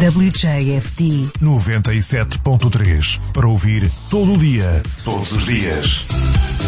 WJFD 97.3 para ouvir todo o dia, todos os dias.